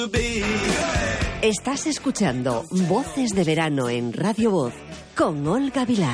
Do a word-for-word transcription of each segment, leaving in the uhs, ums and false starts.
Estás escuchando Voces de Verano en Radio Voz con Olga Vilar.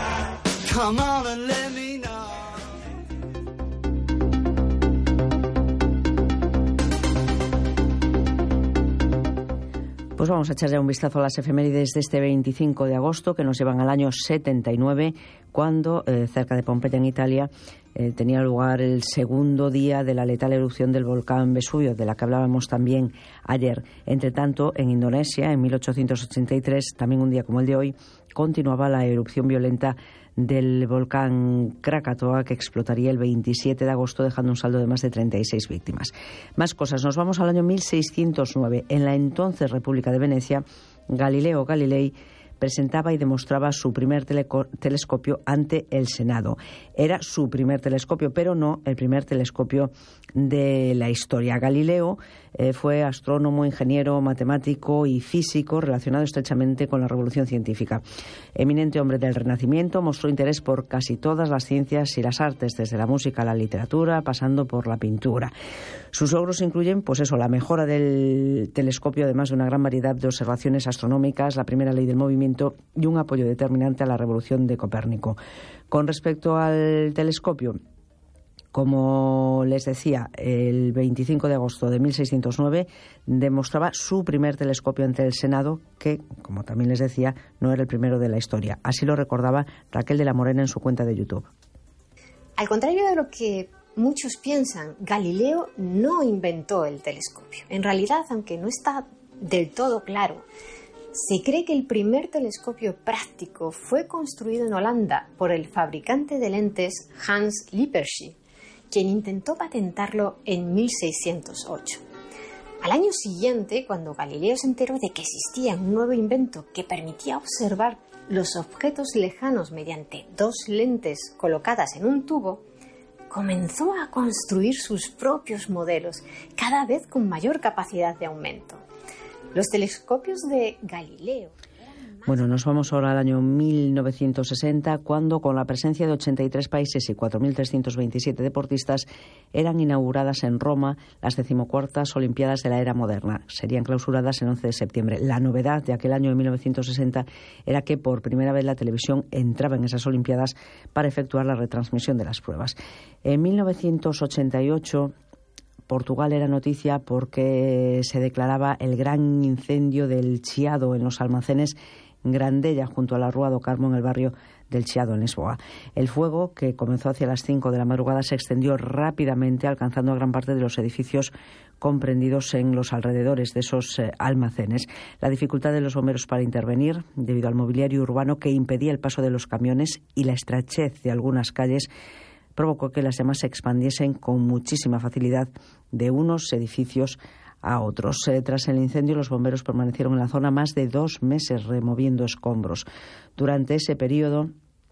Pues vamos a echar ya un vistazo a las efemérides de este veinticinco de agosto, que nos llevan al año setenta y nueve, cuando, eh, cerca de Pompeya, en Italia, eh, tenía lugar el segundo día de la letal erupción del volcán Vesubio, de la que hablábamos también ayer. Entre tanto, en Indonesia, en mil ochocientos ochenta y tres, también un día como el de hoy, continuaba la erupción violenta del volcán Krakatoa, que explotaría el veintisiete de agosto, dejando un saldo de más de treinta y seis víctimas. Más cosas. Nos vamos al año mil seiscientos nueve. En la entonces República de Venecia, Galileo Galilei presentaba y demostraba su primer teleco- telescopio ante el Senado. Era su primer telescopio, pero no el primer telescopio de la historia. Galileo eh, fue astrónomo, ingeniero, matemático y físico relacionado estrechamente con la revolución científica. Eminente hombre del Renacimiento, mostró interés por casi todas las ciencias y las artes, desde la música a la literatura, pasando por la pintura. Sus logros incluyen, pues eso, la mejora del telescopio, además de una gran variedad de observaciones astronómicas, la primera ley del movimiento y un apoyo determinante a la revolución de Copérnico. Con respecto al telescopio, como les decía, el veinticinco de agosto de mil seiscientos nueve demostraba su primer telescopio ante el Senado, que, como también les decía, no era el primero de la historia. Así lo recordaba Raquel de la Morena en su cuenta de YouTube. Al contrario de lo que muchos piensan, Galileo no inventó el telescopio. En realidad, aunque no está del todo claro, se cree que el primer telescopio práctico fue construido en Holanda por el fabricante de lentes Hans Lippershey, quien intentó patentarlo en mil seiscientos ocho. Al año siguiente, cuando Galileo se enteró de que existía un nuevo invento que permitía observar los objetos lejanos mediante dos lentes colocadas en un tubo, comenzó a construir sus propios modelos, cada vez con mayor capacidad de aumento. Los telescopios de Galileo... Bueno, nos vamos ahora al año mil novecientos sesenta, cuando, con la presencia de ochenta y tres países y cuatro mil trescientos veintisiete deportistas, eran inauguradas en Roma las decimocuartas Olimpiadas de la era moderna. Serían clausuradas el once de septiembre. La novedad de aquel año de mil novecientos sesenta era que por primera vez la televisión entraba en esas Olimpiadas para efectuar la retransmisión de las pruebas. En mil novecientos ochenta y ocho... Portugal era noticia porque se declaraba el gran incendio del Chiado en los almacenes Grandella, junto a la Rúa do Carmo, en el barrio del Chiado, en Lisboa. El fuego, que comenzó hacia las cinco de la madrugada, se extendió rápidamente, alcanzando a gran parte de los edificios comprendidos en los alrededores de esos eh, almacenes. La dificultad de los bomberos para intervenir, debido al mobiliario urbano que impedía el paso de los camiones, y la estrechez de algunas calles, provocó que las llamas se expandiesen con muchísima facilidad de unos edificios a otros. Eh, tras el incendio, los bomberos permanecieron en la zona más de dos meses removiendo escombros. Durante ese periodo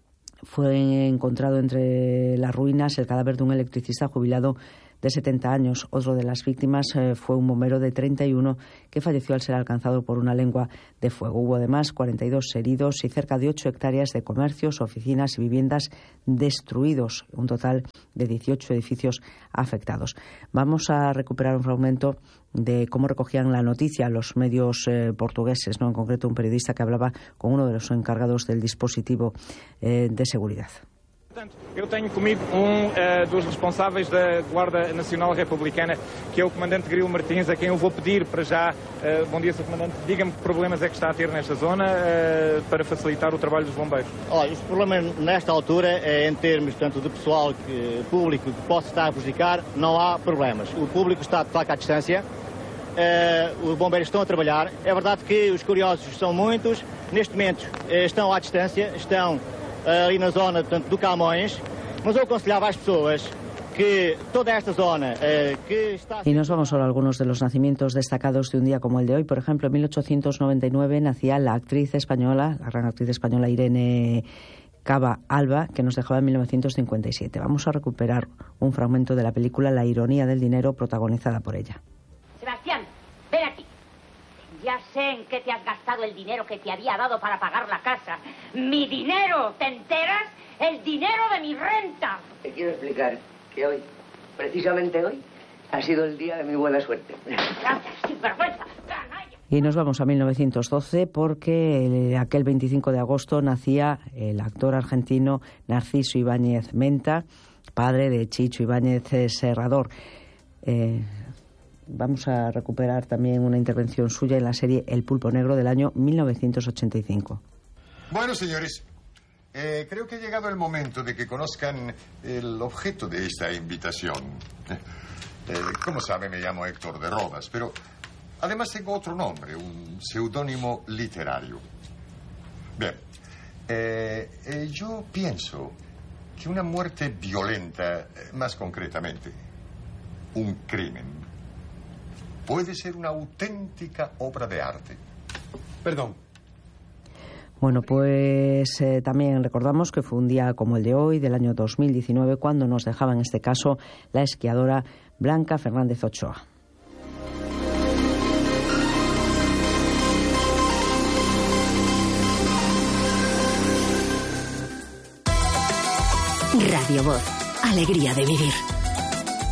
fue encontrado entre las ruinas el cadáver de un electricista jubilado de setenta años. Otro de las víctimas eh, fue un bombero de treinta y uno que falleció al ser alcanzado por una lengua de fuego. Hubo además cuarenta y dos heridos y cerca de ocho hectáreas de comercios, oficinas y viviendas destruidos. Un total de dieciocho edificios afectados. Vamos a recuperar un fragmento de cómo recogían la noticia los medios eh, portugueses, ¿no? En concreto un periodista que hablaba con uno de los encargados del dispositivo eh, de seguridad. Portanto, eu tenho comigo um uh, dos responsáveis da Guarda Nacional Republicana, que é o Comandante Grilo Martins, a quem eu vou pedir para já, uh, bom dia, Sr Comandante, diga-me que problemas é que está a ter nesta zona uh, para facilitar o trabalho dos bombeiros. Olha, os problemas nesta altura, é, em termos tanto de pessoal que, público que possa estar a prejudicar, não há problemas. O público está de facto à distância, uh, os bombeiros estão a trabalhar. É verdade que os curiosos são muitos, neste momento uh, estão à distância, estão ali na zona, portanto, do Camões, mas eu aconselhava às pessoas que toda esta zona eh, que está... Y nos vamos ahora a algunos de los nacimientos destacados de un día como el de hoy. Por ejemplo, en mil ochocientos noventa y nueve nacía la actriz española, la gran actriz española Irene Cava Alba, que nos dejaba en mil novecientos cincuenta y siete. Vamos a recuperar un fragmento de la película La ironía del dinero, protagonizada por ella. Sebastián, ven aquí. Ya sé en qué te has gastado el dinero que te había dado para pagar la casa. ¡Mi dinero! ¿Te enteras? ¡El dinero de mi renta! Te quiero explicar que hoy, precisamente hoy, Ha sido el día de mi buena suerte. Gracias, sinvergüenza, canalla. Y nos vamos a mil novecientos doce porque el, aquel veinticinco de agosto nacía el actor argentino Narciso Ibáñez Menta, padre de Chicho Ibáñez Serrador. Eh, vamos a recuperar también una intervención suya en la serie El Pulpo Negro del año mil novecientos ochenta y cinco. Bueno, señores, eh, creo que ha llegado el momento de que conozcan el objeto de esta invitación. Eh, como sabe, me llamo Héctor de Rodas, pero además tengo otro nombre, un seudónimo literario. Bien, eh, eh, yo pienso que una muerte violenta, eh, más concretamente, un crimen, puede ser una auténtica obra de arte. Perdón. Bueno, pues eh, también recordamos que fue un día como el de hoy, del año dos mil diecinueve, cuando nos dejaba en este caso la esquiadora Blanca Fernández Ochoa. Radio Voz, alegría de vivir.